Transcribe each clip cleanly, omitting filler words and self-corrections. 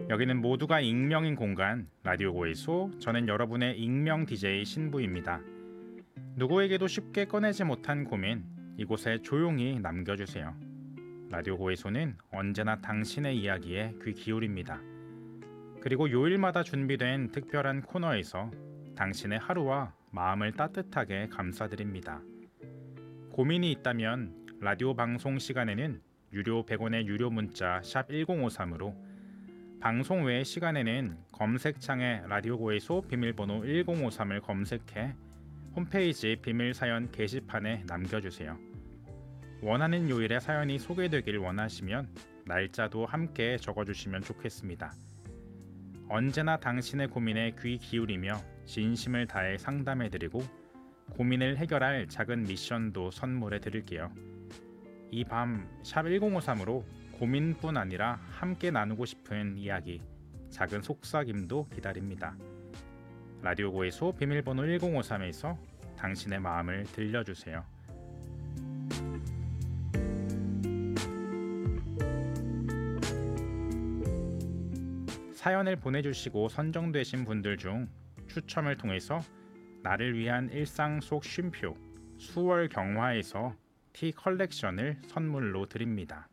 여기는 모두가 익명인 공간 라디오 고해소. 저는 여러분의 익명 DJ 신부입니다. 누구에게도 쉽게 꺼내지 못한 고민 이곳에 조용히 남겨주세요. 라디오 고해소는 언제나 당신의 이야기에 귀 기울입니다. 그리고 요일마다 준비된 특별한 코너에서 당신의 하루와 마음을 따뜻하게 감싸드립니다. 고민이 있다면 라디오 방송 시간에는 유료 100원의 유료 문자 샵 1053으로, 방송 외의 시간에는 검색창에 라디오 고해소 비밀번호 1053을 검색해 홈페이지 비밀사연 게시판에 남겨주세요. 원하는 요일에 사연이 소개되길 원하시면 날짜도 함께 적어주시면 좋겠습니다. 언제나 당신의 고민에 귀 기울이며 진심을 다해 상담해드리고 고민을 해결할 작은 미션도 선물해 드릴게요. 이 밤 샵 1053으로 고민뿐 아니라 함께 나누고 싶은 이야기, 작은 속삭임도 기다립니다. 라디오 고해소 비밀번호 1053에서 당신의 마음을 들려주세요. 사연을 보내주시고 선정되신 분들 중 추첨을 통해서 나를 위한 일상 속 쉼표 수월 경화에서 티 컬렉션을 선물로 드립니다.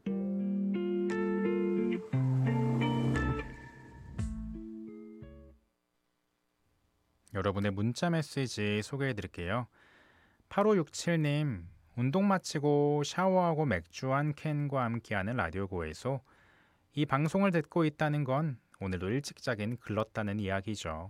여러분의 문자 메시지 소개해 드릴게요. 8567님, 운동 마치고 샤워하고 맥주 한 캔과 함께하는 라디오 고해소. 이 방송을 듣고 있다는 건 오늘도 일찍 자긴 글렀다는 이야기죠.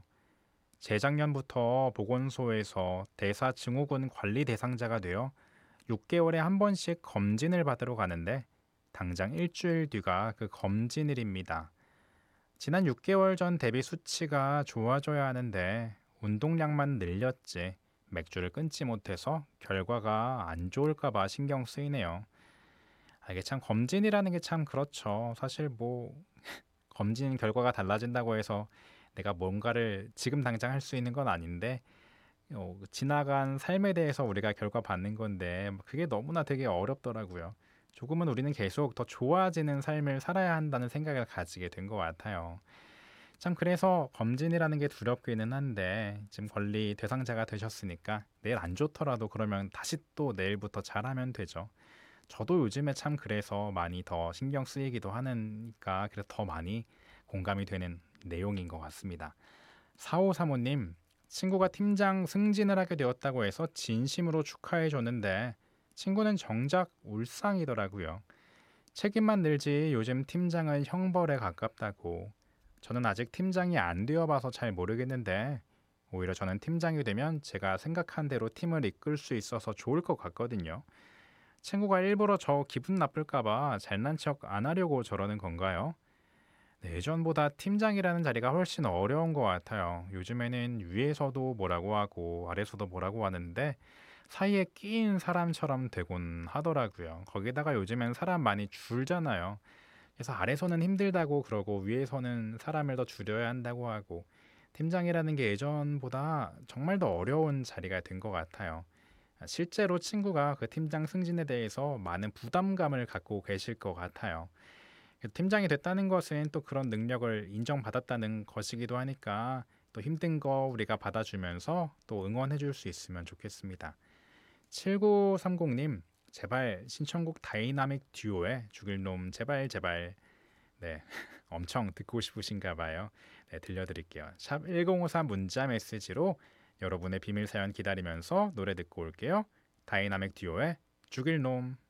재작년부터 보건소에서 대사증후군 관리 대상자가 되어 6개월에 한 번씩 검진을 받으러 가는데 당장 일주일 뒤가 그 검진일입니다. 지난 6개월 전 대비 수치가 좋아져야 하는데 운동량만 늘렸지 맥주를 끊지 못해서 결과가 안 좋을까봐 신경 쓰이네요. 이게 참 검진이라는 게 참 그렇죠. 사실 검진 결과가 달라진다고 해서 내가 뭔가를 지금 당장 할 수 있는 건 아닌데 지나간 삶에 대해서 우리가 결과 받는 건데 그게 너무나 되게 어렵더라고요. 조금은 우리는 계속 더 좋아지는 삶을 살아야 한다는 생각을 가지게 된 것 같아요. 참 그래서 검진이라는 게 두렵기는 한데 지금 관리 대상자가 되셨으니까 내일 안 좋더라도 그러면 다시 또 내일부터 잘하면 되죠. 저도 요즘에 참 그래서 많이 더 신경 쓰이기도 하니까 그래서 더 많이 공감이 되는 내용인 것 같습니다. 4535님, 친구가 팀장 승진을 하게 되었다고 해서 진심으로 축하해 줬는데 친구는 정작 울상이더라고요. 책임만 늘지 요즘 팀장은 형벌에 가깝다고. 저는 아직 팀장이 안 되어봐서 잘 모르겠는데 오히려 저는 팀장이 되면 제가 생각한 대로 팀을 이끌 수 있어서 좋을 것 같거든요. 친구가 일부러 저 기분 나쁠까봐 잘난 척 안 하려고 저러는 건가요? 네, 예전보다 팀장이라는 자리가 훨씬 어려운 것 같아요. 요즘에는 위에서도 뭐라고 하고 아래서도 뭐라고 하는데 사이에 끼인 사람처럼 되곤 하더라고요. 거기다가 요즘엔 사람 많이 줄잖아요. 그래서 아래서는 힘들다고 그러고 위에서는 사람을 더 줄여야 한다고 하고 팀장이라는 게 예전보다 정말 더 어려운 자리가 된 것 같아요. 실제로 친구가 그 팀장 승진에 대해서 많은 부담감을 갖고 계실 것 같아요. 팀장이 됐다는 것은 또 그런 능력을 인정받았다는 것이기도 하니까 또 힘든 거 우리가 받아주면서 또 응원해 줄 수 있으면 좋겠습니다. 7930님, 제발 신청곡 다이나믹 듀오의 죽일 놈 제발 제발. 네, 엄청 듣고 싶으신가 봐요. 네, 들려드릴게요. 샵 1053 문자 메시지로 여러분의 비밀 사연 기다리면서 노래 듣고 올게요. 다이나믹 듀오의 죽일 놈.